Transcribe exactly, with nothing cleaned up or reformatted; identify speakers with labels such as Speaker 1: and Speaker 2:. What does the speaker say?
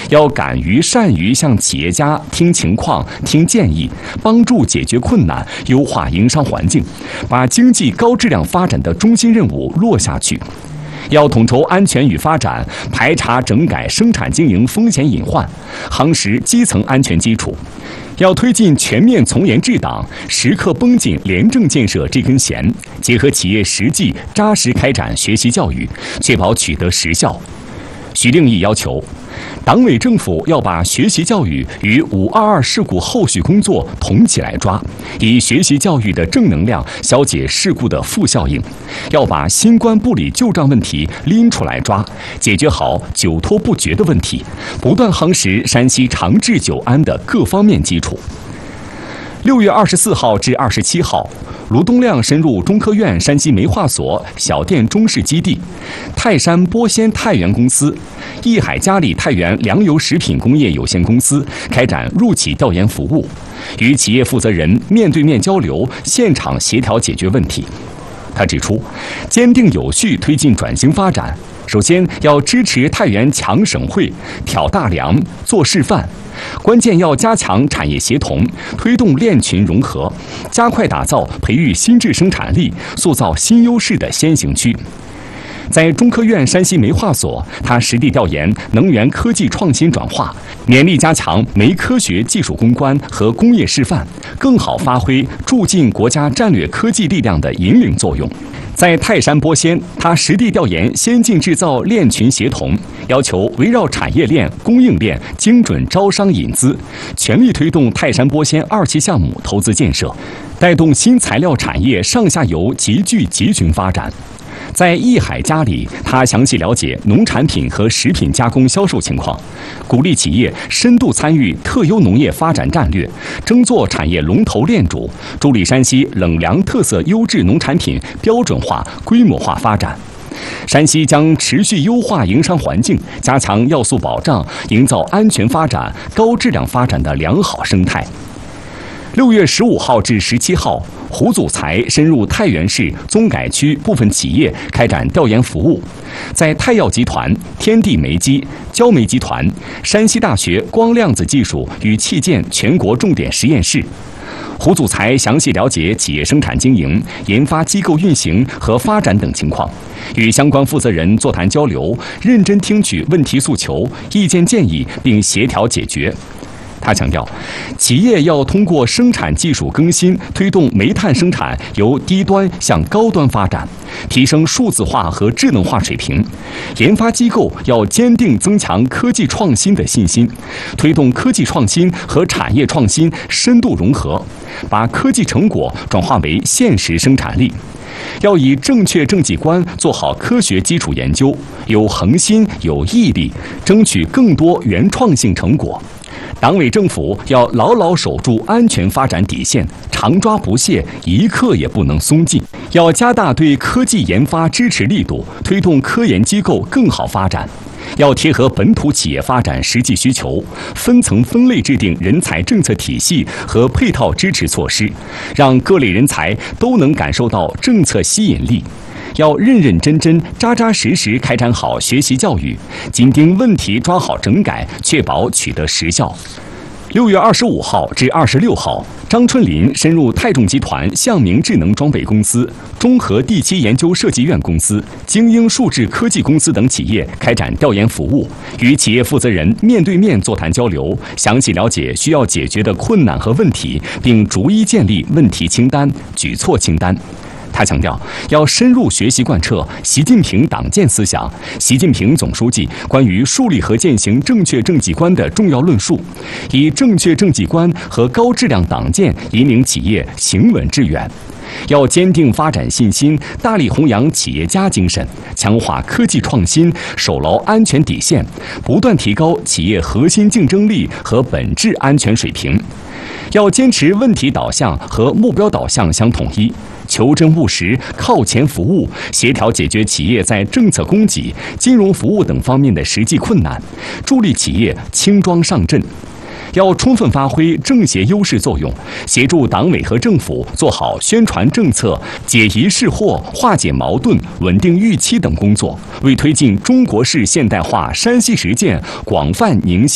Speaker 1: 要敢于善于向企业家听情况、听建议，帮助解决困难，优化营商环境，把经济高质量发展的中心任务落下去。要统筹安全与发展，排查整改生产经营风险隐患，夯实基层安全基础。要推进全面从严治党，时刻绷紧廉政建设这根弦，结合企业实际，扎实开展学习教育，确保取得实效。徐令义要求，党委政府要把学习教育与五二二事故后续工作同起来抓，以学习教育的正能量消解事故的负效应，要把新冠不理旧账问题拎出来抓，解决好久拖不决的问题，不断夯实山西长治久安的各方面基础。六月二十四号至二十七号，卢东亮深入中科院山西煤化所小电中试基地、泰山玻纤太原公司、益海嘉里太原粮油食品工业有限公司开展入企调研服务，与企业负责人面对面交流，现场协调解决问题。他指出，坚定有序推进转型发展，首先要支持太原强省会、挑大梁、做示范。关键要加强产业协同，推动链群融合，加快打造培育新质生产力、塑造新优势的先行区。在中科院山西煤化所，他实地调研能源科技创新转化，勉力加强煤科学技术攻关和工业示范，更好发挥助进国家战略科技力量的引领作用。在泰山玻纤，他实地调研先进制造链群协同，要求围绕产业链、供应链精准招商引资，全力推动泰山玻纤二期项目投资建设，带动新材料产业上下游集聚集群发展。在益海嘉里，他详细了解农产品和食品加工销售情况，鼓励企业深度参与特优农业发展战略，争做产业龙头链主，助力山西冷粮特色优质农产品标准化、规模化发展。山西将持续优化营商环境，加强要素保障，营造安全发展、高质量发展的良好生态。六月十五号至十七号，胡祖才深入太原市宗改区部分企业开展调研服务，在泰药集团、天地煤机、焦煤集团、山西大学光量子技术与器件全国重点实验室，胡祖才详细了解企业生产经营、研发机构运行和发展等情况，与相关负责人座谈交流，认真听取问题诉求、意见建议，并协调解决。他强调，企业要通过生产技术更新，推动煤炭生产由低端向高端发展，提升数字化和智能化水平。研发机构要坚定增强科技创新的信心，推动科技创新和产业创新深度融合，把科技成果转化为现实生产力。要以正确政绩观做好科学基础研究，有恒心、有毅力，争取更多原创性成果。党委政府要牢牢守住安全发展底线，常抓不懈，一刻也不能松劲。要加大对科技研发支持力度，推动科研机构更好发展。要贴合本土企业发展实际需求，分层分类制定人才政策体系和配套支持措施，让各类人才都能感受到政策吸引力。要认认真真、扎扎实实开展好学习教育，紧盯问题抓好整改，确保取得实效。六月二十五号至二十六号，张春林深入泰众集团向明智能装备公司、中核第七研究设计院公司、精英数智科技公司等企业开展调研服务，与企业负责人面对面座谈交流，详细了解需要解决的困难和问题，并逐一建立问题清单、举措清单。他强调，要深入学习贯彻习近平党建思想、习近平总书记关于树立和践行正确政绩观的重要论述，以正确政绩观和高质量党建引领企业行稳致远。要坚定发展信心，大力弘扬企业家精神，强化科技创新，守牢安全底线，不断提高企业核心竞争力和本质安全水平。要坚持问题导向和目标导向相统一，求真务实、靠前服务，协调解决企业在政策供给、金融服务等方面的实际困难，助力企业轻装上阵。要充分发挥政协优势作用，协助党委和政府做好宣传政策、解疑释惑、化解矛盾、稳定预期等工作，为推进中国式现代化山西实践广泛凝心